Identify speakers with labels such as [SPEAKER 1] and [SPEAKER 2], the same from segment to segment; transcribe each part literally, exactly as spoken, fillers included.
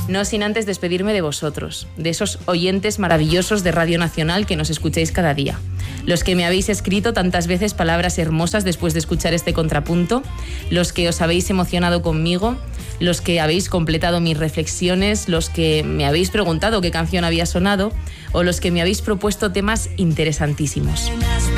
[SPEAKER 1] No sin antes despedirme de vosotros, de esos oyentes maravillosos de Radio Nacional que nos escucháis cada día. Los que me habéis escrito tantas veces palabras hermosas después de escuchar este contrapunto, los que os habéis emocionado conmigo, los que habéis completado mis reflexiones, los que me habéis preguntado qué canción había sonado o los que me habéis propuesto temas interesantísimos.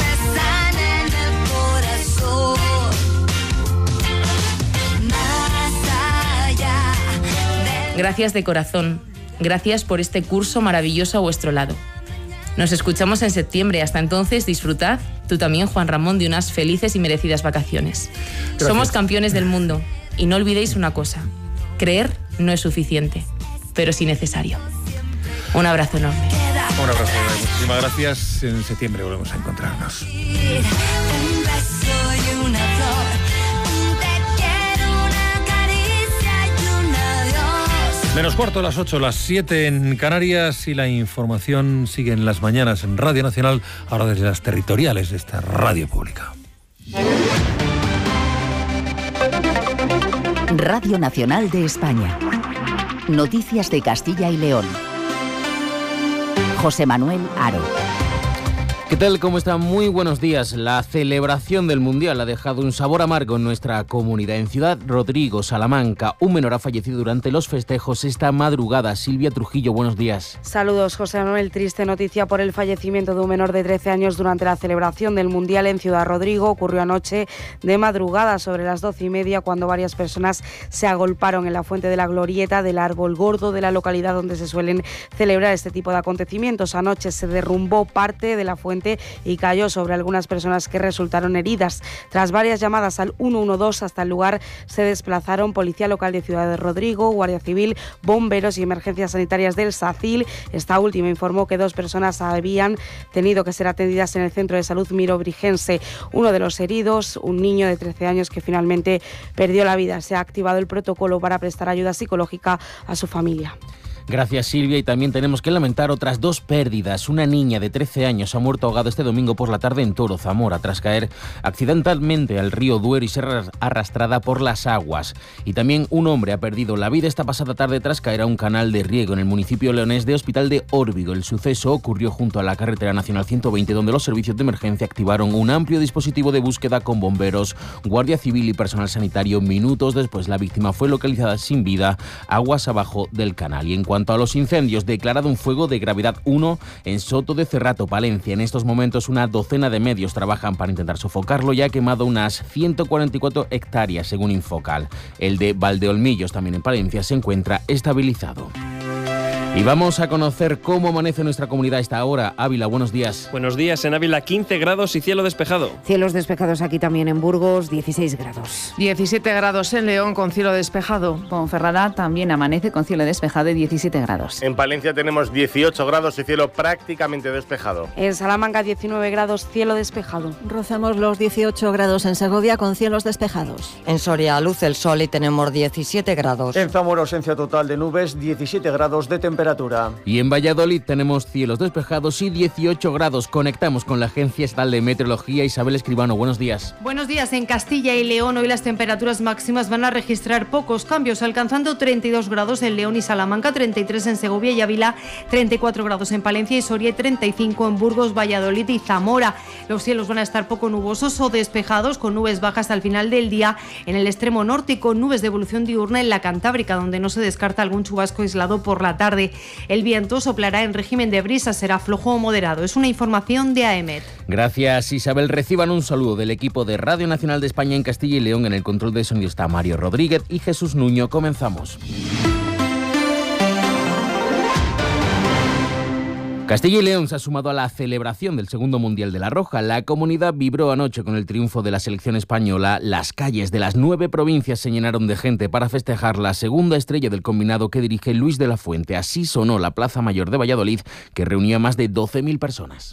[SPEAKER 1] Gracias de corazón. Gracias por este curso maravilloso a vuestro lado. Nos escuchamos en septiembre. Hasta entonces, disfrutad, tú también, Juan Ramón, de unas felices y merecidas vacaciones. Gracias. Somos campeones del mundo. Y no olvidéis una cosa. Creer no es suficiente, pero sí necesario. Un abrazo enorme.
[SPEAKER 2] Un abrazo. Muchísimas gracias. En septiembre volvemos a encontrarnos. Menos cuarto, las ocho, las siete en Canarias y la información sigue en las mañanas en Radio Nacional, ahora desde las territoriales de esta radio pública.
[SPEAKER 3] Radio Nacional de España. Noticias de Castilla y León. José Manuel Haro.
[SPEAKER 4] ¿Qué tal? ¿Cómo están? Muy buenos días. La celebración del Mundial ha dejado un sabor amargo en nuestra comunidad. En Ciudad Rodrigo, Salamanca, un menor ha fallecido durante los festejos esta madrugada. Silvia Trujillo, buenos días.
[SPEAKER 5] Saludos, José Manuel. Triste noticia por el fallecimiento de un menor de trece años durante la celebración del Mundial en Ciudad Rodrigo. Ocurrió anoche de madrugada sobre las doce y media cuando varias personas se agolparon en la fuente de la glorieta del Árbol Gordo de la localidad donde se suelen celebrar este tipo de acontecimientos. Anoche se derrumbó parte de la fuente y cayó sobre algunas personas que resultaron heridas. Tras varias llamadas al uno uno dos hasta el lugar se desplazaron Policía Local de Ciudad de Rodrigo, Guardia Civil, bomberos y emergencias sanitarias del SACIL. Esta última informó que dos personas habían tenido que ser atendidas en el Centro de Salud Mirobrigense. Uno de los heridos, un niño de trece años que finalmente perdió la vida. Se ha activado el protocolo para prestar ayuda psicológica a su familia.
[SPEAKER 4] Gracias, Silvia. Y también tenemos que lamentar otras dos pérdidas. Una niña de trece años ha muerto ahogada este domingo por la tarde en Toro, Zamora, tras caer accidentalmente al río Duero y ser arrastrada por las aguas. Y también un hombre ha perdido la vida esta pasada tarde tras caer a un canal de riego en el municipio leonés de Hospital de Órbigo. El suceso ocurrió junto a la carretera nacional ciento veinte, donde los servicios de emergencia activaron un amplio dispositivo de búsqueda con bomberos, guardia civil y personal sanitario. Minutos después, la víctima fue localizada sin vida aguas abajo del canal. Y en cuanto En cuanto a los incendios, declarado un fuego de gravedad uno en Soto de Cerrato, Palencia. En estos momentos una docena de medios trabajan para intentar sofocarlo y ha quemado unas ciento cuarenta y cuatro hectáreas según Infocal. El de Valdeolmillos, también en Palencia, se encuentra estabilizado. Y vamos a conocer cómo amanece nuestra comunidad a esta hora. Ávila, buenos días.
[SPEAKER 6] Buenos días. En Ávila, quince grados y cielo despejado.
[SPEAKER 7] Cielos despejados aquí también en Burgos, dieciséis grados.
[SPEAKER 8] diecisiete grados en León con cielo despejado.
[SPEAKER 9] Ponferrada también amanece con cielo despejado y diecisiete grados.
[SPEAKER 10] En Palencia tenemos dieciocho grados y cielo prácticamente despejado.
[SPEAKER 5] En Salamanca, diecinueve grados, cielo despejado.
[SPEAKER 11] Rozamos los dieciocho grados en Segovia con cielos despejados.
[SPEAKER 12] En Soria luce el sol y tenemos diecisiete grados.
[SPEAKER 13] En Zamora, ausencia total de nubes, diecisiete grados de temperatura.
[SPEAKER 4] Y en Valladolid tenemos cielos despejados y dieciocho grados. Conectamos con la Agencia Estatal de Meteorología. Isabel Escribano, buenos días.
[SPEAKER 14] Buenos días. En Castilla y León hoy las temperaturas máximas van a registrar pocos cambios, alcanzando treinta y dos grados en León y Salamanca, treinta y tres en Segovia y Ávila, treinta y cuatro grados en Palencia y Soria y treinta y cinco en Burgos, Valladolid y Zamora. Los cielos van a estar poco nubosos o despejados, con nubes bajas al final del día en el extremo norte y con nubes de evolución diurna en la Cantábrica, donde no se descarta algún chubasco aislado por la tarde. El viento soplará en régimen de brisa, será flojo o moderado. Es una información de AEMET.
[SPEAKER 4] Gracias, Isabel. Reciban un saludo del equipo de Radio Nacional de España en Castilla y León. En el control de sonido está Mario Rodríguez y Jesús Nuño. Comenzamos. Castilla y León se ha sumado a la celebración del segundo Mundial de la Roja. La comunidad vibró anoche con el triunfo de la selección española. Las calles de las nueve provincias se llenaron de gente para festejar la segunda estrella del combinado que dirige Luis de la Fuente. Así sonó la Plaza Mayor de Valladolid, que reunió a más de doce mil personas.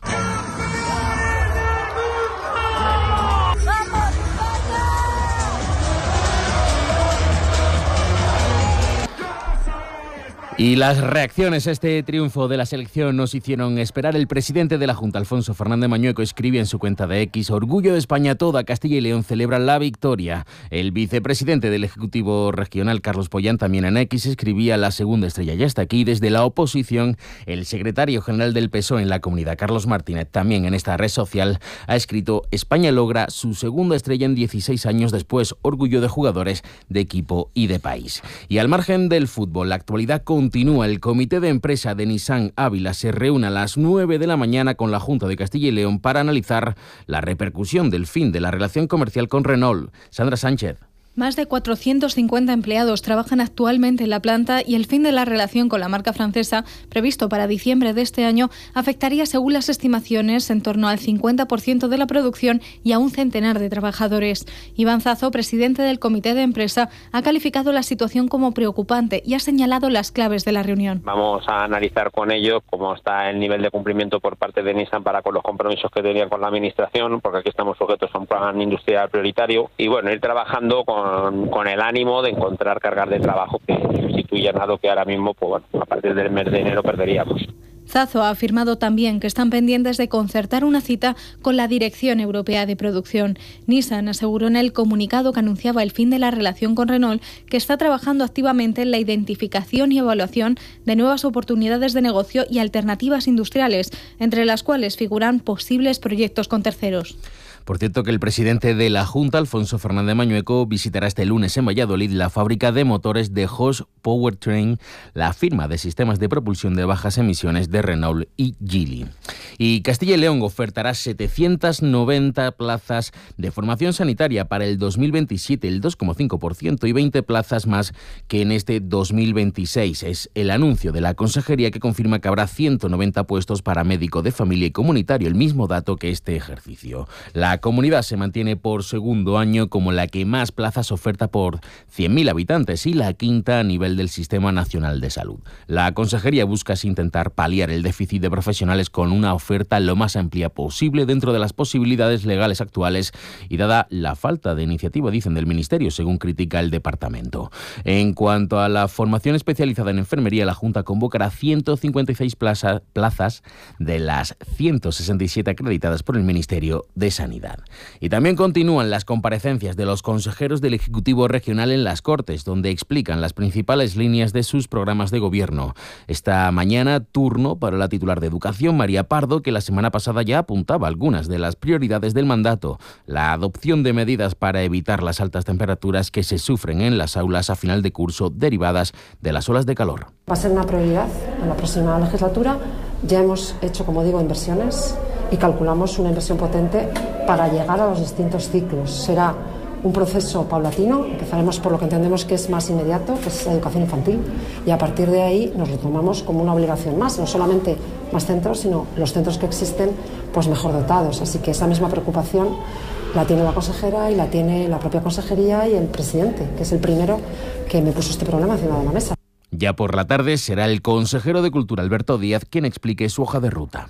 [SPEAKER 4] Y las reacciones a este triunfo de la selección nos hicieron esperar. El presidente de la Junta, Alfonso Fernández Mañueco, escribe en su cuenta de X: orgullo de España, toda Castilla y León celebra la victoria. El vicepresidente del Ejecutivo Regional, Carlos Pollán, también en X escribía: la segunda estrella ya está aquí. Desde la oposición, el secretario general del P S O E en la comunidad, Carlos Martínez, también en esta red social, ha escrito: España logra su segunda estrella en dieciséis años después, orgullo de jugadores, de equipo y de país. Y al margen del fútbol, la actualidad con Continúa. El comité de empresa de Nissan Ávila se reúne a las nueve de la mañana con la Junta de Castilla y León para analizar la repercusión del fin de la relación comercial con Renault. Sandra Sánchez.
[SPEAKER 15] Más de cuatrocientos cincuenta empleados trabajan actualmente en la planta y el fin de la relación con la marca francesa, previsto para diciembre de este año, afectaría, según las estimaciones, en torno al cincuenta por ciento de la producción y a un centenar de trabajadores. Iván Zazo, presidente del comité de empresa, ha calificado la situación como preocupante y ha señalado las claves de la reunión.
[SPEAKER 16] Vamos a analizar con ellos cómo está el nivel de cumplimiento por parte de Nissan para con los compromisos que tenían con la administración, porque aquí estamos sujetos a un plan industrial prioritario, y bueno, ir trabajando con Con, con el ánimo de encontrar cargas de trabajo que sustituyan a lo que ahora mismo, pues bueno, a partir del mes de enero perderíamos.
[SPEAKER 15] Zazo ha afirmado también que están pendientes de concertar una cita con la Dirección Europea de Producción. Nissan aseguró en el comunicado que anunciaba el fin de la relación con Renault que está trabajando activamente en la identificación y evaluación de nuevas oportunidades de negocio y alternativas industriales, entre las cuales figuran posibles proyectos con terceros.
[SPEAKER 4] Por cierto, que el presidente de la Junta, Alfonso Fernández Mañueco, visitará este lunes en Valladolid la fábrica de motores de Hoss Powertrain, la firma de sistemas de propulsión de bajas emisiones de Renault y Geely. Y Castilla y León ofertará setecientas noventa plazas de formación sanitaria para el dos mil veintisiete, el dos coma cinco por ciento, y veinte plazas más que en este dos mil veintiséis. Es el anuncio de la Consejería, que confirma que habrá ciento noventa puestos para médico de familia y comunitario, el mismo dato que este ejercicio. La La comunidad se mantiene por segundo año como la que más plazas oferta por cien mil habitantes y la quinta a nivel del Sistema Nacional de Salud. La Consejería busca así intentar paliar el déficit de profesionales con una oferta lo más amplia posible dentro de las posibilidades legales actuales y dada la falta de iniciativa, dicen, del Ministerio, según critica el departamento. En cuanto a la formación especializada en enfermería, la Junta convocará ciento cincuenta y seis plaza, plazas de las ciento sesenta y siete acreditadas por el Ministerio de Sanidad. Y también continúan las comparecencias de los consejeros del Ejecutivo Regional en las Cortes, donde explican las principales líneas de sus programas de gobierno. Esta mañana, turno para la titular de Educación, María Pardo, que la semana pasada ya apuntaba algunas de las prioridades del mandato: la adopción de medidas para evitar las altas temperaturas que se sufren en las aulas a final de curso derivadas de las olas de calor.
[SPEAKER 17] Va a ser una prioridad en la próxima legislatura. Ya hemos hecho, como digo, inversiones y calculamos una inversión potente para llegar a los distintos ciclos. Será un proceso paulatino, empezaremos por lo que entendemos que es más inmediato, que es la educación infantil, y a partir de ahí nos lo tomamos como una obligación más, no solamente más centros, sino los centros que existen, pues mejor dotados. Así que esa misma preocupación la tiene la consejera y la tiene la propia consejería y el presidente, que es el primero que me puso este problema encima de la mesa.
[SPEAKER 4] Ya por la tarde será el consejero de Cultura, Alberto Díaz, quien explique su hoja de ruta.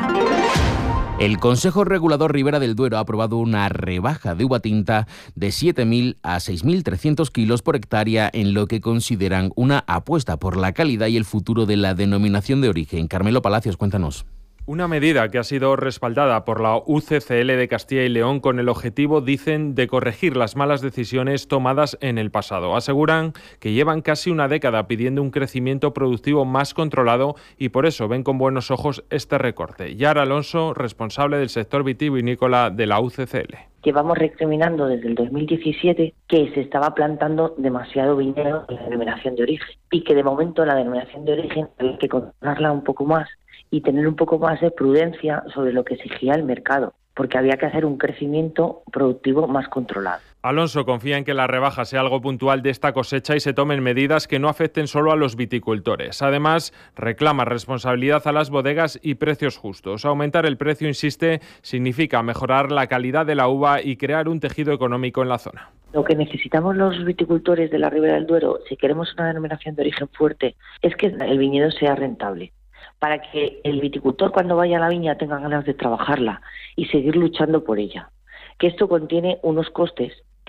[SPEAKER 4] El Consejo Regulador Ribera del Duero ha aprobado una rebaja de uva tinta de siete mil a seis mil trescientos kilos por hectárea, en lo que consideran una apuesta por la calidad y el futuro de la denominación de origen. Carmelo Palacios, cuéntanos.
[SPEAKER 18] Una medida que ha sido respaldada por la U C C L de Castilla y León con el objetivo, dicen, de corregir las malas decisiones tomadas en el pasado. Aseguran que llevan casi una década pidiendo un crecimiento productivo más controlado y por eso ven con buenos ojos este recorte. Yara Alonso, responsable del sector vitivinícola de la U C C L.
[SPEAKER 19] Llevamos recriminando desde el dos mil diecisiete que se estaba plantando demasiado viñedo en la denominación de origen y que de momento la denominación de origen había que controlarla un poco más y tener un poco más de prudencia sobre lo que exigía el mercado, porque había que hacer un crecimiento productivo más controlado.
[SPEAKER 18] Alonso confía en que la rebaja sea algo puntual de esta cosecha y se tomen medidas que no afecten solo a los viticultores. Además, reclama responsabilidad a las bodegas y precios justos. Aumentar el precio, insiste, significa mejorar la calidad de la uva y crear un tejido económico en la zona.
[SPEAKER 19] Lo que necesitamos los viticultores de la Ribera del Duero, si queremos una denominación de origen fuerte, es que el viñedo sea rentable, para que el viticultor cuando vaya a la viña tenga ganas de trabajarla y seguir luchando por ella. Que esto contiene unos costes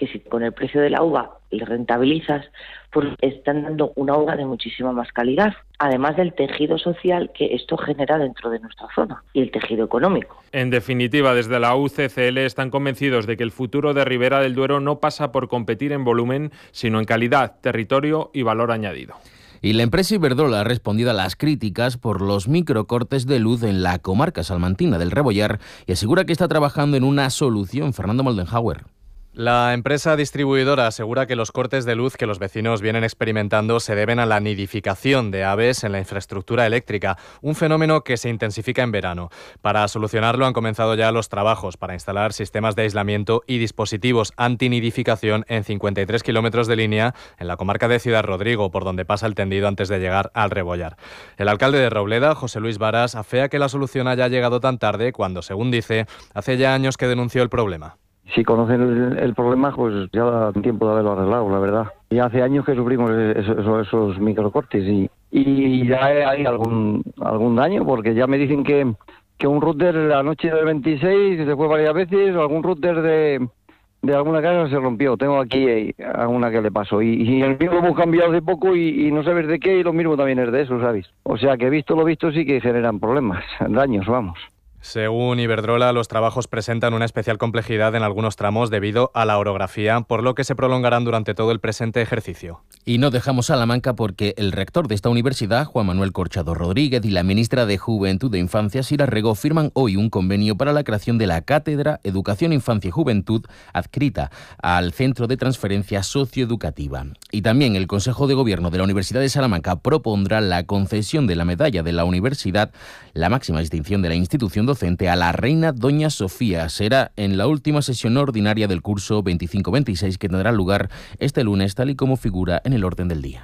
[SPEAKER 19] que si con el precio de la uva le rentabilizas, pues están dando una uva de muchísima más calidad, además del tejido social que esto genera dentro de nuestra zona y el tejido económico.
[SPEAKER 18] En definitiva, desde la U C C L están convencidos de que el futuro de Ribera del Duero no pasa por competir en volumen, sino en calidad, territorio y valor añadido.
[SPEAKER 4] Y la empresa Iberdrola ha respondido a las críticas por los microcortes de luz en la comarca salmantina del Rebollar y asegura que está trabajando en una solución. Fernando Moldenhauer.
[SPEAKER 20] La empresa distribuidora asegura que los cortes de luz que los vecinos vienen experimentando se deben a la nidificación de aves en la infraestructura eléctrica, un fenómeno que se intensifica en verano. Para solucionarlo han comenzado ya los trabajos para instalar sistemas de aislamiento y dispositivos antinidificación en cincuenta y tres kilómetros de línea en la comarca de Ciudad Rodrigo, por donde pasa el tendido antes de llegar al Rebollar. El alcalde de Robleda, José Luis Varas, afea que la solución haya llegado tan tarde cuando, según dice, hace ya años que denunció el problema.
[SPEAKER 21] Si conocen el, el problema, pues ya da tiempo de haberlo arreglado, la verdad. Ya hace años que sufrimos esos, esos, esos microcortes y, y ya hay algún algún daño, porque ya me dicen que, que un router la noche del veintiséis se fue varias veces, o algún router de, de alguna casa se rompió. Tengo aquí a una que le pasó. Y, y el mío lo hemos cambiado hace poco y, y no sabes de qué, y lo mismo también es de eso, ¿sabes? O sea que visto lo visto sí que generan problemas, daños, vamos.
[SPEAKER 20] Según Iberdrola, los trabajos presentan una especial complejidad en algunos tramos debido a la orografía, por lo que se prolongarán durante todo el presente ejercicio.
[SPEAKER 4] Y no dejamos Salamanca porque el rector de esta universidad, Juan Manuel Corchado Rodríguez, y la ministra de Juventud e Infancia, Sira Rego, firman hoy un convenio para la creación de la Cátedra Educación, Infancia y Juventud, adscrita al Centro de Transferencia Socioeducativa. Y también el Consejo de Gobierno de la Universidad de Salamanca propondrá la concesión de la medalla de la universidad, la máxima distinción de la institución docente, a la reina Doña Sofía. Será en la última sesión ordinaria del curso veinticinco veintiséis, que tendrá lugar este lunes, tal y como figura en el orden del día.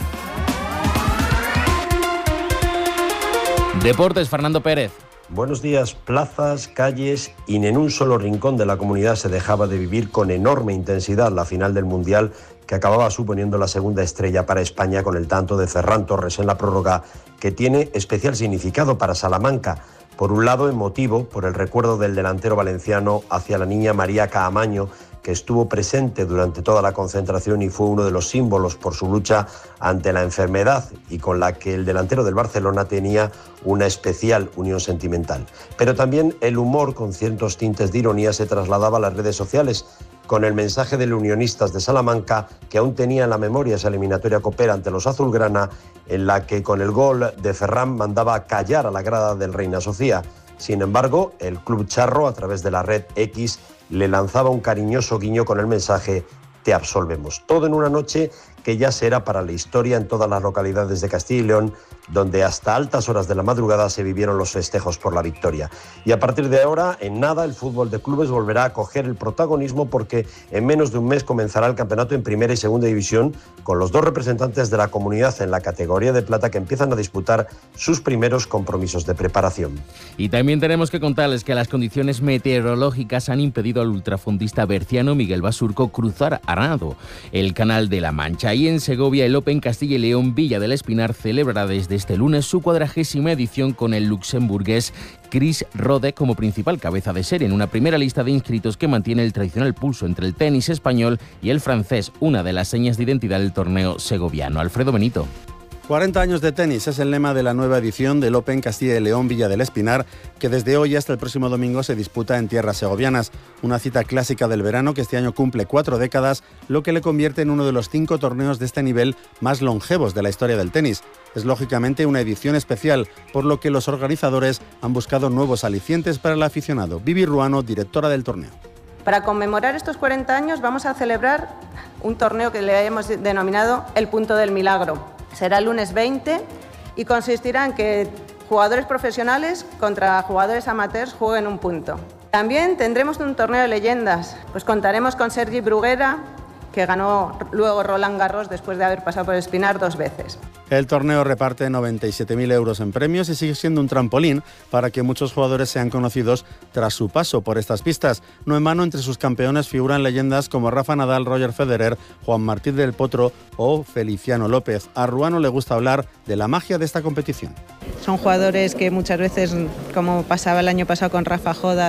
[SPEAKER 4] Deportes, Fernando Pérez.
[SPEAKER 22] Buenos días. Plazas, calles y ni en un solo rincón de la comunidad se dejaba de vivir con enorme intensidad la final del Mundial, que acababa suponiendo la segunda estrella para España con el tanto de Ferran Torres en la prórroga, que tiene especial significado para Salamanca. Por un lado, emotivo por el recuerdo del delantero valenciano hacia la niña María Caamaño, que estuvo presente durante toda la concentración y fue uno de los símbolos por su lucha ante la enfermedad y con la que el delantero del Barcelona tenía una especial unión sentimental. Pero también el humor, con ciertos tintes de ironía, se trasladaba a las redes sociales, con el mensaje de los unionistas de Salamanca, que aún tenía en la memoria esa eliminatoria copera ante los azulgrana, en la que con el gol de Ferran mandaba a callar a la grada del Reina Sofía. Sin embargo, el club charro, a través de la red X, le lanzaba un cariñoso guiño con el mensaje: te absolvemos. Todo en una noche que ya será para la historia en todas las localidades de Castilla y León, donde hasta altas horas de la madrugada se vivieron los festejos por la victoria. Y a partir de ahora, en nada, el fútbol de clubes volverá a coger el protagonismo, porque en menos de un mes comenzará el campeonato en primera y segunda división, con los dos representantes de la comunidad en la categoría de plata que empiezan a disputar sus primeros compromisos de preparación.
[SPEAKER 4] Y también tenemos que contarles que las condiciones meteorológicas han impedido al ultrafondista berciano Miguel Basurco cruzar a nado el Canal de la Mancha. Y en Segovia, el Open Castilla y León Villa del Espinar celebrará desde este lunes su cuadragésima edición, con el luxemburgués Chris Rode como principal cabeza de serie, en una primera lista de inscritos que mantiene el tradicional pulso entre el tenis español y el francés, una de las señas de identidad del torneo segoviano. Alfredo Benito.
[SPEAKER 23] cuarenta años de tenis es el lema de la nueva edición del Open Castilla y León Villa del Espinar, que desde hoy hasta el próximo domingo se disputa en tierras segovianas. Una cita clásica del verano que este año cumple cuatro décadas, lo que le convierte en uno de los cinco torneos de este nivel más longevos de la historia del tenis. Es lógicamente una edición especial, por lo que los organizadores han buscado nuevos alicientes para el aficionado. Vivi Ruano, directora del torneo.
[SPEAKER 24] Para conmemorar estos cuarenta años vamos a celebrar un torneo que le hemos denominado el Punto del Milagro. Será el lunes veinte y consistirá en que jugadores profesionales contra jugadores amateurs jueguen un punto. También tendremos un torneo de leyendas, pues contaremos con Sergi Bruguera, que ganó luego Roland Garros después de haber pasado por el Espinar dos veces.
[SPEAKER 23] El torneo reparte noventa y siete mil euros en premios y sigue siendo un trampolín para que muchos jugadores sean conocidos tras su paso por estas pistas. No en vano, entre sus campeones figuran leyendas como Rafa Nadal, Roger Federer, Juan Martín del Potro o Feliciano López. A Ruano le gusta hablar de la magia de esta competición.
[SPEAKER 24] Son jugadores que muchas veces, como pasaba el año pasado con Rafa Jodar,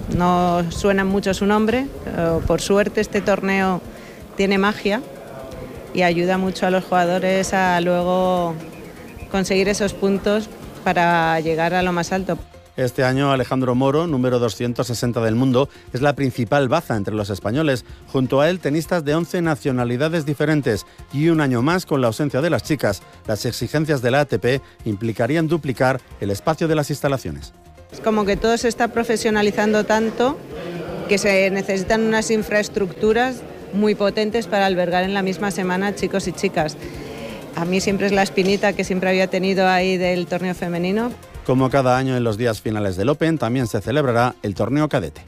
[SPEAKER 24] No suena mucho su nombre, pero por suerte este torneo tiene magia y ayuda mucho a los jugadores a luego conseguir esos puntos para llegar a lo más alto.
[SPEAKER 23] Este año Alejandro Moro, número doscientos sesenta del mundo, es la principal baza entre los españoles. Junto a él, tenistas de once nacionalidades diferentes y un año más con la ausencia de las chicas. Las exigencias de la A T P implicarían duplicar el espacio de las instalaciones.
[SPEAKER 24] Es como que todo se está profesionalizando tanto que se necesitan unas infraestructuras muy potentes para albergar en la misma semana chicos y chicas. A mí siempre es la espinita que siempre había tenido ahí del torneo femenino.
[SPEAKER 23] Como cada año en los días finales del Open, también se celebrará el torneo cadete.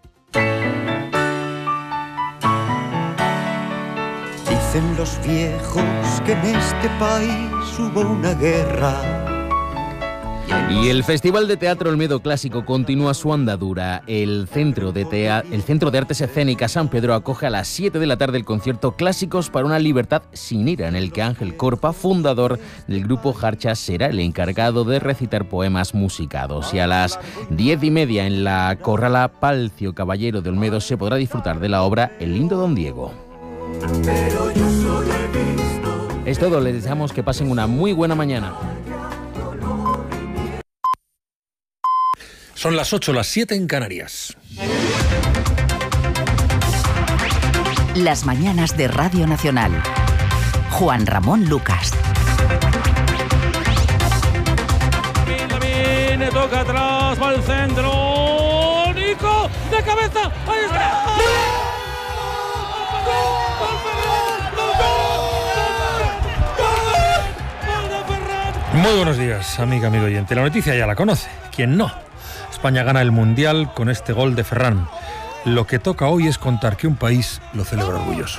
[SPEAKER 1] Dicen los viejos que en este país hubo una guerra.
[SPEAKER 4] Y el Festival de Teatro Olmedo Clásico continúa su andadura. El Centro de, Tea- el Centro de Artes Escénicas San Pedro acoge a las siete de la tarde el concierto Clásicos para una libertad sin ira, en el que Ángel Corpa, fundador del grupo Jarcha, será el encargado de recitar poemas musicados. Y a las diez y media en la Corrala Palcio Caballero de Olmedo se podrá disfrutar de la obra El lindo Don Diego. Es todo, les deseamos que pasen una muy buena mañana.
[SPEAKER 2] Son las ocho, las siete en Canarias.
[SPEAKER 3] Las mañanas de Radio Nacional. Juan Ramón Lucas.
[SPEAKER 6] Viene, toca atrás, va al centro. Nico, de cabeza. Ahí está. Muy buenos días, amiga, amigo oyente. La noticia ya la conoce. ¿Quién no? España gana el Mundial con este gol de Ferran. Lo que toca hoy es contar que un país lo celebra orgulloso.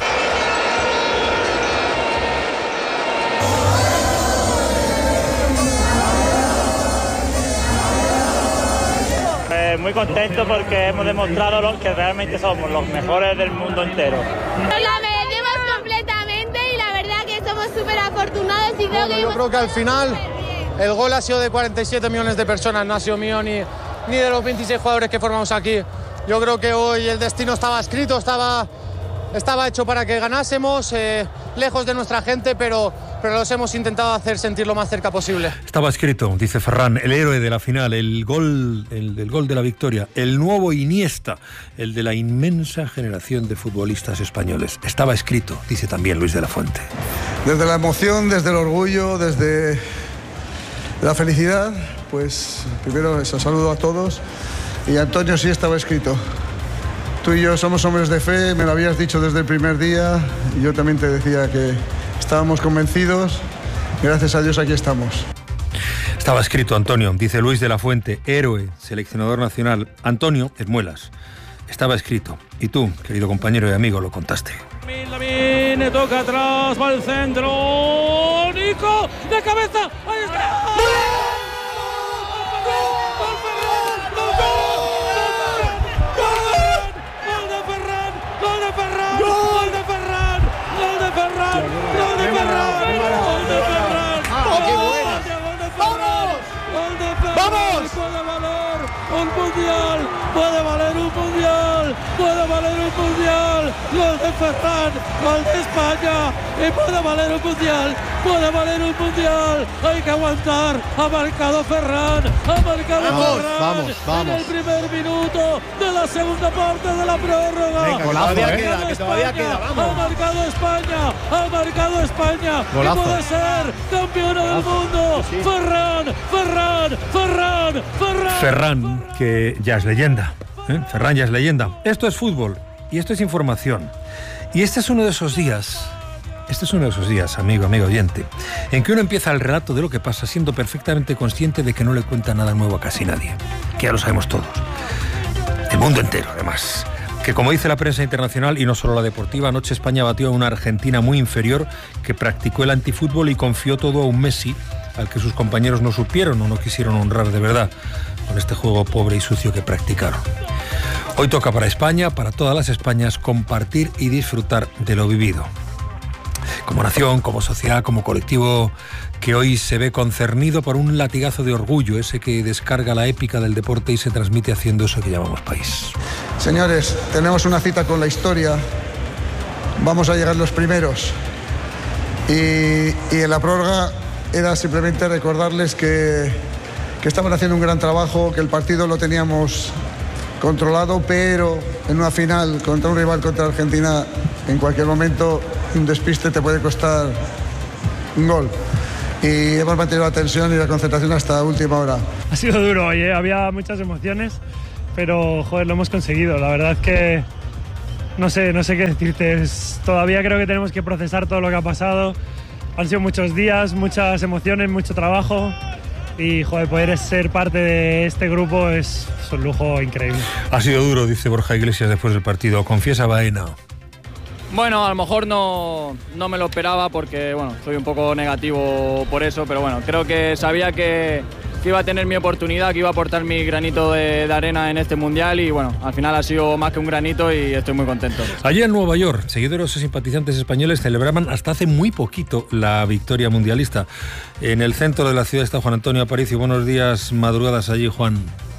[SPEAKER 25] Eh, muy contento porque hemos demostrado lo que realmente somos los mejores del mundo entero.
[SPEAKER 26] Nos la merecemos completamente y la verdad que somos súper afortunados y creo
[SPEAKER 27] bueno,
[SPEAKER 26] que...
[SPEAKER 27] Yo creo que al final el gol ha sido de cuarenta y siete millones de personas, no ha sido mío ni... ni de los veintiséis jugadores que formamos aquí. Yo creo que hoy el destino estaba escrito, estaba, estaba hecho para que ganásemos, eh, lejos de nuestra gente, pero, pero los hemos intentado hacer sentir lo más cerca posible.
[SPEAKER 2] Estaba escrito, dice Ferran, el héroe de la final, el gol, el, el gol de la victoria, el nuevo Iniesta, el de la inmensa generación de futbolistas españoles. Estaba escrito, dice también Luis de la Fuente.
[SPEAKER 28] Desde la emoción, desde el orgullo, desde la felicidad, pues primero eso, saludo a todos. Y Antonio, sí estaba escrito. Tú y yo somos hombres de fe, me lo habías dicho desde el primer día y yo también te decía que estábamos convencidos. Gracias a Dios aquí estamos.
[SPEAKER 2] Estaba escrito, Antonio, dice Luis de la Fuente, héroe, seleccionador nacional. Antonio Esmuelas. Estaba escrito. Y tú, querido compañero y amigo, lo contaste.
[SPEAKER 6] Viene, toca atrás, va al centro. Nico, de cabeza. Ahí está. Un mundial, puede valer un mundial, puede valer un mundial, gol de Ferran, gol de España, y puede valer un mundial, puede valer un mundial, hay que aguantar, ha marcado Ferran, ha marcado
[SPEAKER 27] vamos,
[SPEAKER 6] Ferran,
[SPEAKER 27] vamos, vamos.
[SPEAKER 6] en el primer minuto de la segunda parte de la prórroga.
[SPEAKER 27] Venga, golazo, todavía eh. queda, que todavía queda, vamos.
[SPEAKER 6] Ha marcado España, ha marcado España,
[SPEAKER 27] golazo.
[SPEAKER 6] Y puede ser campeona del mundo, sí, sí. Ferran, Ferran, Ferran, Ferran.
[SPEAKER 2] Ferran, que ya es leyenda, ¿eh? Ferran ya es leyenda. Esto es fútbol y esto es información. Y este es uno de esos días, este es uno de esos días, amigo, amigo oyente, en que uno empieza el relato de lo que pasa siendo perfectamente consciente de que no le cuenta nada nuevo a casi nadie, que ya lo sabemos todos. El mundo entero, además. Que como dice la prensa internacional, y no solo la deportiva, anoche España batió a una Argentina muy inferior que practicó el antifútbol y confió todo a un Messi al que sus compañeros no supieron o no quisieron honrar de verdad con este juego pobre y sucio que practicaron. Hoy toca para España, para todas las Españas, compartir y disfrutar de lo vivido. como nación, como sociedad, como colectivo que hoy se ve concernido por un latigazo de orgullo, ese que descarga la épica del deporte y se transmite haciendo eso que llamamos país.
[SPEAKER 28] Señores, tenemos una cita con la historia, vamos a llegar los primeros y, y en la prórroga era simplemente recordarles que, que estaban haciendo un gran trabajo, que el partido lo teníamos controlado, pero en una final contra un rival contra Argentina, en cualquier momento un despiste te puede costar un gol. Y hemos mantenido la tensión y la concentración hasta última hora.
[SPEAKER 5] Ha sido duro hoy, ¿eh? Había muchas emociones, pero joder, lo hemos conseguido. La verdad es que no sé, no sé qué decirte. Es, todavía creo que tenemos que procesar todo lo que ha pasado. Han sido muchos días, muchas emociones, mucho trabajo. Y joder, poder ser parte de este grupo es, es un lujo increíble.
[SPEAKER 2] Ha sido duro, dice Borja Iglesias después del partido. Confiesa Baena.
[SPEAKER 7] Bueno, a lo mejor no, no me lo esperaba porque bueno, soy un poco negativo por eso, pero bueno, creo que sabía que, que iba a tener mi oportunidad, que iba a aportar mi granito de, de arena en este mundial y bueno, al final ha sido más que un granito y estoy muy contento.
[SPEAKER 2] Allí en Nueva York, seguidores y simpatizantes españoles celebraban hasta hace muy poquito la victoria mundialista. En el centro de la ciudad está Juan Antonio Aparicio. Buenos días, madrugadas allí, Juan.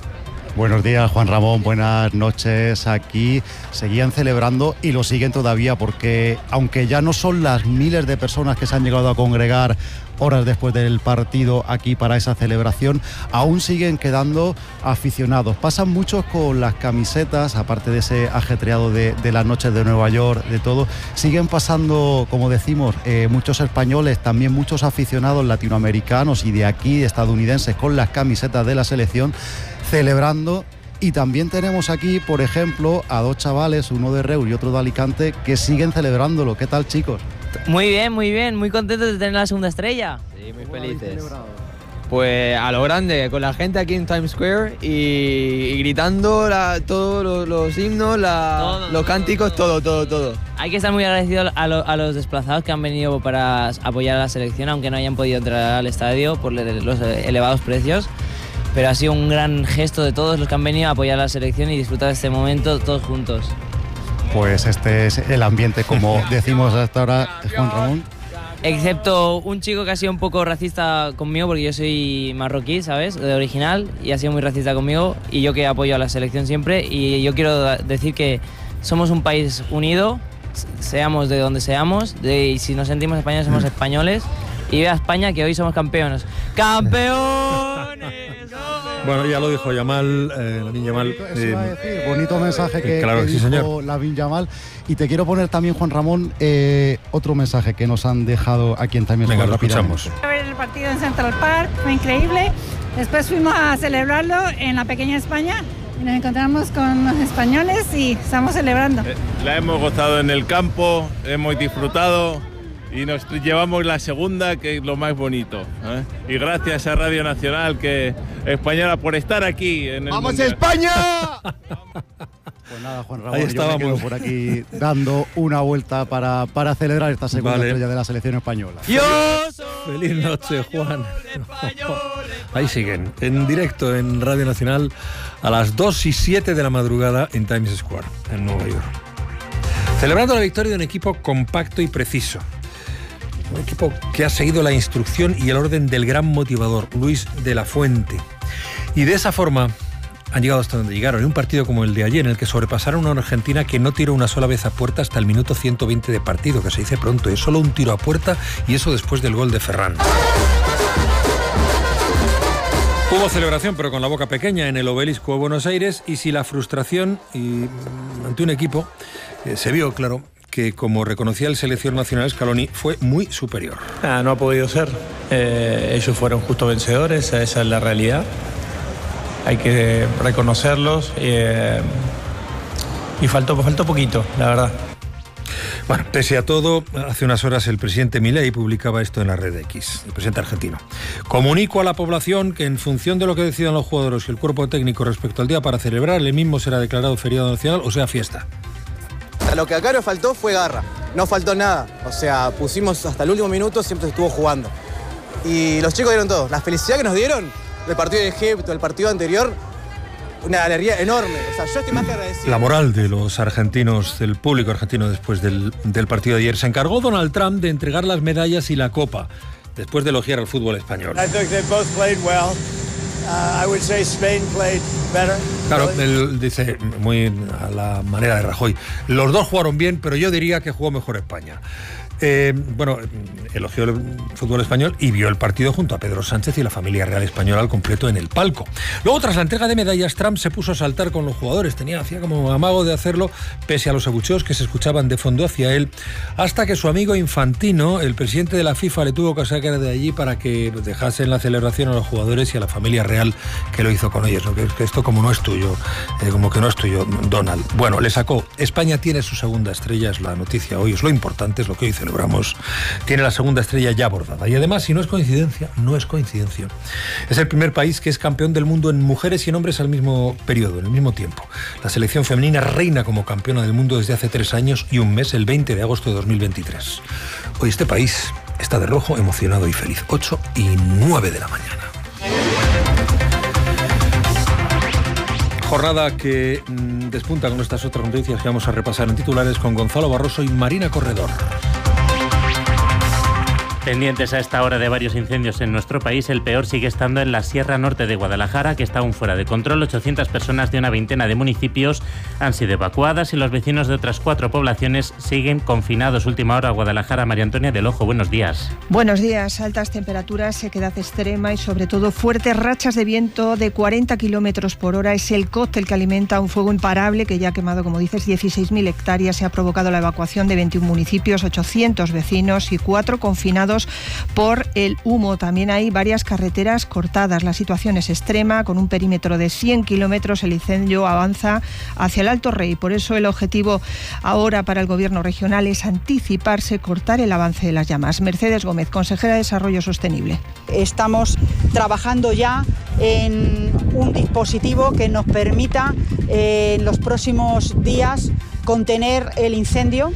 [SPEAKER 8] Buenos días, Juan Ramón, buenas noches. Aquí seguían celebrando y lo siguen todavía porque aunque ya no son las miles de personas que se han llegado a congregar horas después del partido aquí para esa celebración, aún siguen quedando aficionados. Pasan muchos con las camisetas, aparte de ese ajetreado de, de las noches de Nueva York, de todo, siguen pasando, como decimos, eh, muchos españoles, también muchos aficionados latinoamericanos y de aquí, estadounidenses, con las camisetas de la selección, celebrando. Y también tenemos aquí, por ejemplo, a dos chavales, uno de Reus y otro de Alicante, que siguen celebrándolo. ¿Qué tal, chicos?
[SPEAKER 9] Muy bien, muy bien, muy contentos de tener la segunda estrella.
[SPEAKER 10] Sí, muy felices. Pues a lo grande, con la gente aquí en Times Square y, y gritando la, todos los, los himnos, la, todo, los cánticos, todo, todo, todo.
[SPEAKER 9] Hay que estar muy agradecidos a, lo, a los desplazados que han venido para apoyar a la selección, aunque no hayan podido entrar al estadio por los elevados precios. Pero ha sido un gran gesto de todos los que han venido a apoyar a la selección y disfrutar de este momento todos juntos.
[SPEAKER 8] Pues este es el ambiente, como decimos hasta ahora, Juan Ramón.
[SPEAKER 9] Excepto un chico que ha sido un poco racista conmigo, porque yo soy marroquí, ¿sabes? De original, y ha sido muy racista conmigo, y yo que apoyo a la selección siempre, y yo quiero decir que somos un país unido, seamos de donde seamos, de, y si nos sentimos españoles, somos españoles, y viva España, que hoy somos campeones. ¡Campeones!
[SPEAKER 2] Bueno, ya lo dijo Yamal, eh, Lamine Yamal.
[SPEAKER 8] Eso iba a decir, bonito mensaje que,
[SPEAKER 2] claro,
[SPEAKER 8] que
[SPEAKER 2] sí,
[SPEAKER 8] dijo
[SPEAKER 2] señor.
[SPEAKER 8] Lamine Yamal. Y te quiero poner también, Juan Ramón, eh, otro mensaje que nos han dejado aquí en Times Square.
[SPEAKER 2] Venga, lo escuchamos.
[SPEAKER 11] A ver el partido en Central Park, fue increíble. Después fuimos a celebrarlo en la pequeña España y nos encontramos con los españoles y estamos celebrando.
[SPEAKER 12] Eh, la hemos gozado en el campo, hemos disfrutado y nos llevamos la segunda, que es lo más bonito, ¿eh? Y gracias a Radio Nacional que española por estar aquí en el
[SPEAKER 8] ¡Vamos
[SPEAKER 12] Mundial.
[SPEAKER 8] España! Pues nada, Juan Ramón,
[SPEAKER 2] Ahí
[SPEAKER 8] yo
[SPEAKER 2] estábamos.
[SPEAKER 8] me quedo por aquí dando una vuelta para, para celebrar esta segunda
[SPEAKER 2] Vale.
[SPEAKER 8] estrella de la selección española.
[SPEAKER 2] Feliz noche, Juan. Ahí siguen, en directo en Radio Nacional a las dos y siete de la madrugada en Times Square, en Nueva York. Celebrando la victoria de un equipo compacto y preciso. Un equipo que ha seguido la instrucción y el orden del gran motivador, Luis de la Fuente. Y de esa forma han llegado hasta donde llegaron, en un partido como el de ayer, en el que sobrepasaron a una Argentina que no tiró una sola vez a puerta hasta el minuto ciento veinte de partido, que se dice pronto, es solo un tiro a puerta, y eso después del gol de Ferran. Hubo celebración, pero con la boca pequeña, en el Obelisco de Buenos Aires, y si la frustración y, ante un equipo eh, se vio, claro, que como reconocía el seleccionador nacional Scaloni, fue muy superior.
[SPEAKER 13] Ah, no ha podido ser. Eh, ellos fueron justos vencedores, esa es la realidad. Hay que reconocerlos eh, y faltó, faltó poquito, la verdad.
[SPEAKER 2] Bueno, pese a todo, hace unas horas el presidente Milei publicaba esto en la red X, el presidente argentino. Comunico a la población que en función de lo que decidan los jugadores y el cuerpo técnico respecto al día para celebrar, el mismo será declarado feriado nacional, o sea, fiesta.
[SPEAKER 29] Lo que acá nos faltó fue garra, no faltó nada. O sea, pusimos hasta el último minuto, siempre se estuvo jugando. Y los chicos dieron todo. La felicidad que nos dieron del partido de Egipto, del partido anterior, una alegría enorme. O sea, yo estoy más que agradecido.
[SPEAKER 2] La moral de los argentinos, del público argentino después del, del partido de ayer. Se encargó Donald Trump de entregar las medallas y la copa, después de elogiar al fútbol español.
[SPEAKER 14] I think they both played well. Uh, I would say Spain played better.
[SPEAKER 2] Claro, él dice muy a la manera de Rajoy. Los dos jugaron bien, pero yo diría que jugó mejor España. Eh, bueno, elogió el fútbol español y vio el partido junto a Pedro Sánchez y la familia real española al completo en el palco. Luego, tras la entrega de medallas, Trump se puso a saltar con los jugadores. Tenía, hacía como amago de hacerlo, pese a los abucheos que se escuchaban de fondo hacia él, hasta que su amigo Infantino, el presidente de la FIFA, le tuvo que sacar de allí para que dejasen la celebración a los jugadores y a la familia real, que lo hizo con ellos, ¿no? Que, que esto como no es tuyo, eh, como que no es tuyo, Donald. Bueno, le sacó. España tiene su segunda estrella, es la noticia hoy, es lo importante, es lo que hoy celebramos. Tiene la segunda estrella ya bordada. Y además, si no es coincidencia, no es coincidencia. Es el primer país que es campeón del mundo en mujeres y en hombres al mismo periodo, en el mismo tiempo. La selección femenina reina como campeona del mundo desde hace tres años y un mes, el veinte de agosto de dos mil veintitrés. Hoy este país está de rojo, emocionado y feliz. ocho y nueve de la mañana. Jornada que mmm, despunta con estas otras noticias que vamos a repasar en titulares con Gonzalo Barroso y Marina Corredor.
[SPEAKER 15] Pendientes a esta hora de varios incendios en nuestro país, el peor sigue estando en la Sierra Norte de Guadalajara, que está aún fuera de control. ochocientas personas de una veintena de municipios han sido evacuadas y los vecinos de otras cuatro poblaciones siguen confinados. Última hora, Guadalajara. María Antonia del Ojo, buenos días.
[SPEAKER 16] Buenos días. Altas temperaturas, sequedad extrema y sobre todo fuertes rachas de viento de cuarenta kilómetros por hora. Es el cóctel que alimenta un fuego imparable que ya ha quemado, como dices, dieciséis mil hectáreas. Se ha provocado la evacuación de veintiún municipios, ochocientos vecinos y cuatro confinados por el humo. También hay varias carreteras cortadas. La situación es extrema. Con un perímetro de cien kilómetros, el incendio avanza hacia el Alto Rey. Por eso el objetivo ahora para el Gobierno regional es anticiparse, cortar el avance de las llamas. Mercedes Gómez, consejera de Desarrollo Sostenible.
[SPEAKER 17] Estamos trabajando ya en un dispositivo que nos permita eh, en los próximos días contener el incendio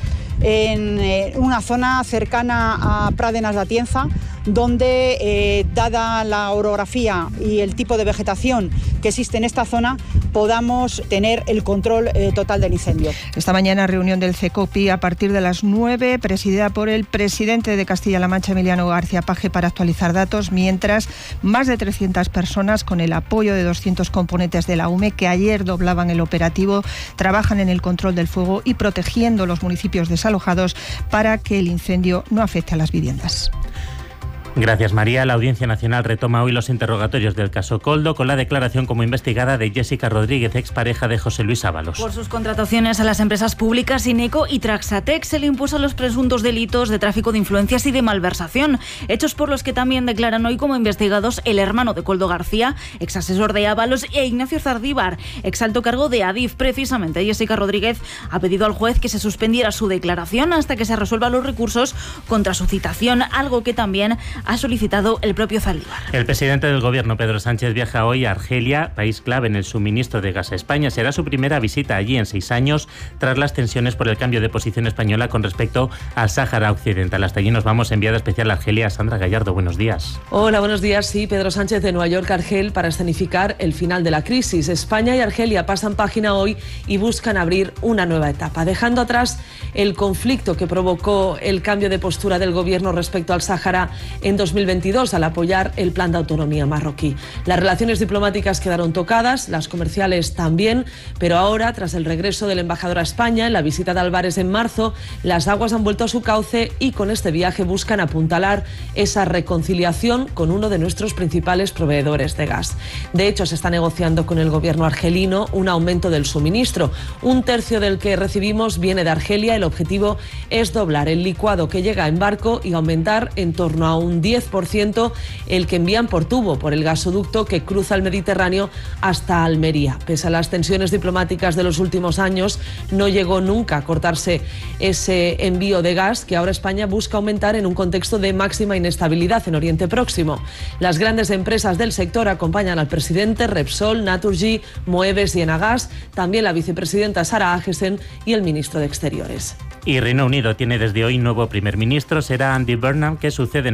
[SPEAKER 17] en eh, una zona cercana a Pradenas de Atienza, donde, eh, dada la orografía y el tipo de vegetación que existe en esta zona, podamos tener el control eh, total del incendio.
[SPEAKER 16] Esta mañana reunión del CECOPI a partir de las nueve, presidida por el presidente de Castilla-La Mancha, Emiliano García Paje, para actualizar datos, mientras más de trescientas personas, con el apoyo de doscientos componentes de la U M E, que ayer doblaban el operativo, trabajan en el control del fuego y protegiendo los municipios desalojados para que el incendio no afecte a las viviendas.
[SPEAKER 15] Gracias, María. La Audiencia Nacional retoma hoy los interrogatorios del caso Koldo con la declaración como investigada de Jessica Rodríguez, expareja de José Luis Ábalos.
[SPEAKER 18] Por sus contrataciones a las empresas públicas Ineco y Traxatec se le impuso los presuntos delitos de tráfico de influencias y de malversación, hechos por los que también declaran hoy como investigados el hermano de Koldo García, exasesor de Ábalos, e Ignacio Zardíbar, exalto cargo de Adif. Precisamente Jessica Rodríguez ha pedido al juez que se suspendiera su declaración hasta que se resuelvan los recursos contra su citación, algo que también ha solicitado el propio Zaldívar.
[SPEAKER 15] El presidente del Gobierno, Pedro Sánchez, viaja hoy a Argelia, país clave en el suministro de gas a España. Será su primera visita allí en seis años, tras las tensiones por el cambio de posición española con respecto al Sáhara Occidental. Hasta allí nos vamos. Enviada especial a Argelia, Sandra Gallardo. Buenos días.
[SPEAKER 19] Hola, buenos días. Sí, Pedro Sánchez de Nueva York a Argel para escenificar el final de la crisis. España y Argelia pasan página hoy y buscan abrir una nueva etapa, dejando atrás el conflicto que provocó el cambio de postura del Gobierno respecto al Sáhara en dos mil veintidós al apoyar el plan de autonomía marroquí. Las relaciones diplomáticas quedaron tocadas, las comerciales también, pero ahora, tras el regreso del embajador a España en la visita de Álvarez en marzo, las aguas han vuelto a su cauce y con este viaje buscan apuntalar esa reconciliación con uno de nuestros principales proveedores de gas. De hecho, se está negociando con el gobierno argelino un aumento del suministro. Un tercio del que recibimos viene de Argelia. El objetivo es doblar el licuado que llega en barco y aumentar en torno a un diez por ciento el que envían por tubo, por el gasoducto que cruza el Mediterráneo hasta Almería. Pese a las tensiones diplomáticas de los últimos años, no llegó nunca a cortarse ese envío de gas que ahora España busca aumentar en un contexto de máxima inestabilidad en Oriente Próximo. Las grandes empresas del sector acompañan al presidente: Repsol, Naturgy, Moeves y Enagas, también la vicepresidenta Sara Agesen y el ministro de Exteriores.
[SPEAKER 15] Y Reino Unido tiene desde hoy nuevo primer ministro. Será Andy Burnham, que sucede en el cargo al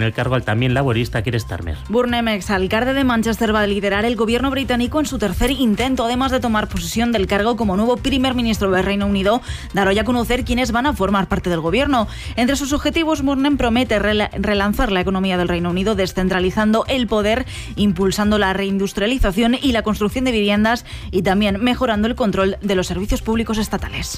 [SPEAKER 15] sindical, también laborista, Keir Starmer.
[SPEAKER 18] Burnham, exalcalde de Manchester, va a liderar el gobierno británico en su tercer intento, además de tomar posesión del cargo como nuevo primer ministro del Reino Unido, dar hoy a conocer quiénes van a formar parte del gobierno. Entre sus objetivos, Burnham promete rel- relanzar la economía del Reino Unido, descentralizando el poder, impulsando la reindustrialización y la construcción de viviendas y también mejorando el control de los servicios públicos estatales.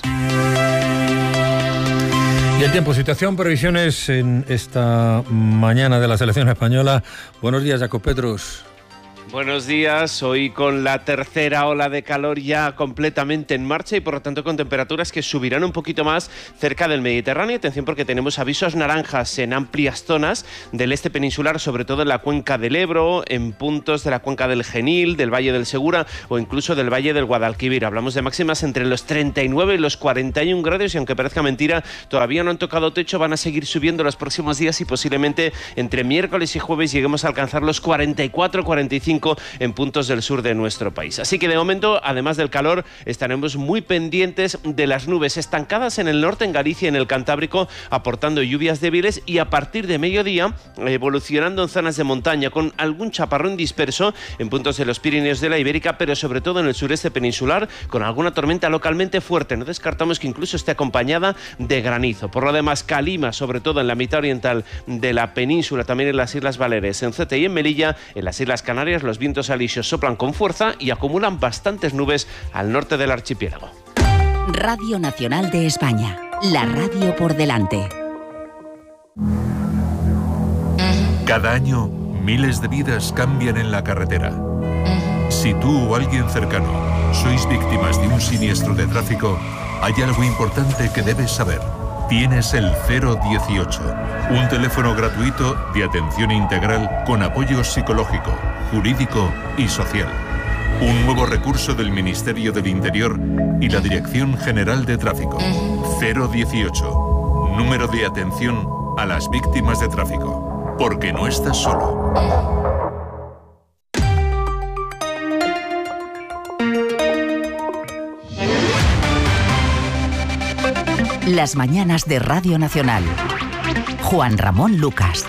[SPEAKER 2] Y el tiempo, situación, previsiones en esta mañana de la selección española. Buenos días, Jacob Petrus.
[SPEAKER 1] Buenos días, hoy con la tercera ola de calor ya completamente en marcha y por lo tanto con temperaturas que subirán un poquito más cerca del Mediterráneo. Atención porque tenemos avisos naranjas en amplias zonas del este peninsular, sobre todo en la cuenca del Ebro, en puntos de la cuenca del Genil, del Valle del Segura o incluso del Valle del Guadalquivir. Hablamos de máximas entre los treinta y nueve y los cuarenta y un grados y aunque parezca mentira, todavía no han tocado techo, van a seguir subiendo los próximos días y posiblemente entre miércoles y jueves lleguemos a alcanzar los cuarenta y cuatro a cuarenta y cinco en puntos del sur de nuestro país. Así que de momento, además del calor, estaremos muy pendientes de las nubes estancadas en el norte, en Galicia y en el Cantábrico, aportando lluvias débiles y a partir de mediodía evolucionando en zonas de montaña con algún chaparrón disperso en puntos de los Pirineos de la Ibérica, pero sobre todo en el sureste peninsular con alguna tormenta localmente fuerte. No descartamos que incluso esté acompañada de granizo. Por lo demás, calima, sobre todo en la mitad oriental de la península, también en las Islas Baleares, en Ceuta y en Melilla. En las Islas Canarias los vientos alisios soplan con fuerza y acumulan bastantes nubes al norte del archipiélago.
[SPEAKER 3] Radio Nacional de España, la radio por delante.
[SPEAKER 4] Cada año, miles de vidas cambian en la carretera. Si tú o alguien cercano sois víctimas de un siniestro de tráfico, hay algo importante que debes saber. Tienes el cero dieciocho, un teléfono gratuito de atención integral con apoyo psicológico, jurídico y social. Un nuevo recurso del Ministerio del Interior y la Dirección General de Tráfico. cero dieciocho, número de atención a las víctimas de tráfico. Porque no estás solo.
[SPEAKER 3] Las mañanas de Radio Nacional. Juan Ramón Lucas.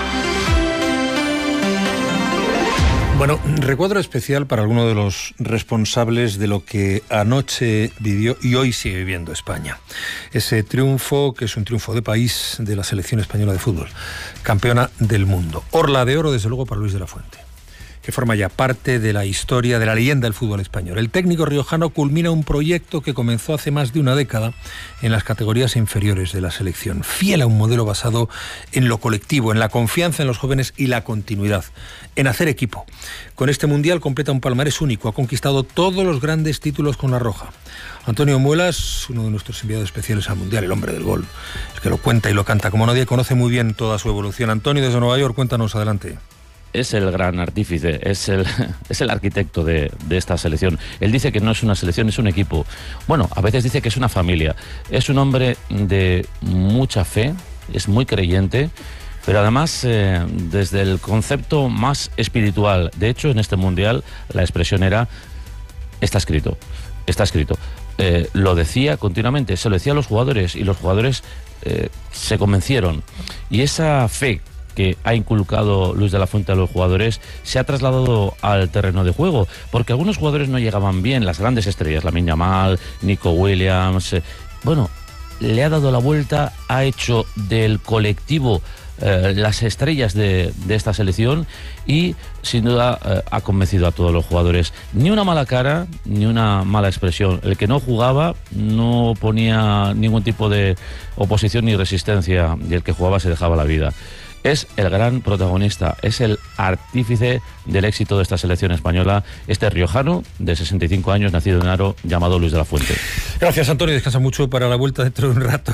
[SPEAKER 2] Bueno, recuadro especial para alguno de los responsables de lo que anoche vivió y hoy sigue viviendo España. Ese triunfo, que es un triunfo de país de la selección española de fútbol, campeona del mundo. Orla de oro, desde luego, para Luis de la Fuente, que forma ya parte de la historia, de la leyenda del fútbol español. El técnico riojano culmina un proyecto que comenzó hace más de una década en las categorías inferiores de la selección, fiel a un modelo basado en lo colectivo, en la confianza en los jóvenes y la continuidad, en hacer equipo. Con este Mundial completa un palmarés único, ha conquistado todos los grandes títulos con la roja. Antonio Muelas, uno de nuestros enviados especiales al Mundial, el hombre del gol, el que lo cuenta y lo canta como nadie, conoce muy bien toda su evolución. Antonio, desde Nueva York, cuéntanos, adelante.
[SPEAKER 20] Es el gran artífice, es el, es el arquitecto de, de esta selección. Él dice que no es una selección, es un equipo. Bueno, a veces dice que es una familia. Es un hombre de mucha fe, es muy creyente, pero además eh, desde el concepto más espiritual. De hecho, en este Mundial la expresión era, está escrito, está escrito. Eh, lo decía continuamente, se lo decía a los jugadores y los jugadores eh, se convencieron. Y esa fe que ha inculcado Luis de la Fuente a los jugadores se ha trasladado al terreno de juego, porque algunos jugadores no llegaban bien, las grandes estrellas, Lamine Yamal, Nico Williams, eh, bueno, le ha dado la vuelta, ha hecho del colectivo eh, las estrellas de, de esta selección y sin duda eh, ha convencido a todos los jugadores. Ni una mala cara, ni una mala expresión. El que no jugaba no ponía ningún tipo de oposición ni resistencia y el que jugaba se dejaba la vida. Es el gran protagonista, es el artífice del éxito de esta selección española, este riojano de sesenta y cinco años, nacido en Haro, llamado Luis de la Fuente.
[SPEAKER 2] Gracias, Antonio. Descansa mucho para la vuelta dentro de un rato.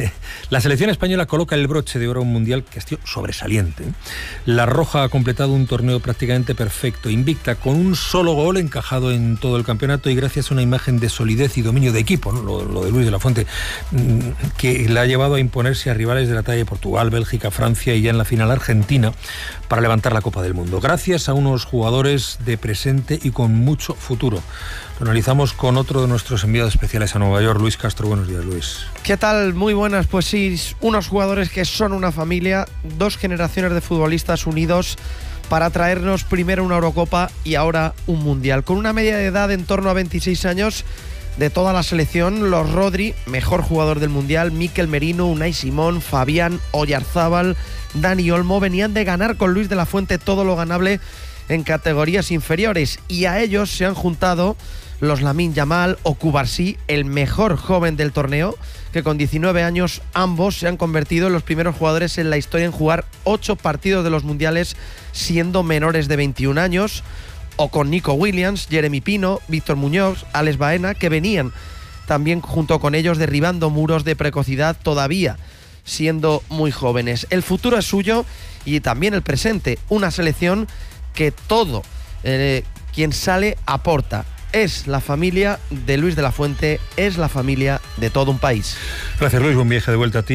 [SPEAKER 2] La selección española coloca el broche de oro a un mundial que ha sido sobresaliente. La Roja ha completado un torneo prácticamente perfecto, invicta, con un solo gol encajado en todo el campeonato y gracias a una imagen de solidez y dominio de equipo, ¿no? lo, lo de Luis de la Fuente, que la ha llevado a imponerse a rivales de la talla de Portugal, Bélgica, Francia y ya en la la final argentina para levantar la Copa del Mundo. Gracias a unos jugadores de presente y con mucho futuro. Lo analizamos con otro de nuestros enviados especiales a Nueva York, Luis Castro. Buenos días, Luis.
[SPEAKER 6] ¿Qué tal? Muy buenas. Pues sí, unos jugadores que son una familia, dos generaciones de futbolistas unidos para traernos primero una Eurocopa y ahora un Mundial. Con una media de edad en torno a veintiséis años de toda la selección, los Rodri, mejor jugador del Mundial, Mikel Merino, Unai Simón, Fabián, Oyarzábal, Dani Olmo, venían de ganar con Luis de la Fuente todo lo ganable en categorías inferiores, y a ellos se han juntado los Lamine Yamal o Cubarsí, el mejor joven del torneo, que con diecinueve años ambos se han convertido en los primeros jugadores en la historia en jugar ocho partidos de los mundiales siendo menores de veintiún años, o con Nico Williams, Jeremy Pino, Víctor Muñoz, Alex Baena, que venían también junto con ellos derribando muros de precocidad todavía siendo muy jóvenes. El futuro es suyo y también el presente, una selección que todo eh, quien sale aporta. Es la familia de Luis de la Fuente, es la familia de todo un país.
[SPEAKER 2] Gracias, Luis. Buen viaje de vuelta a ti.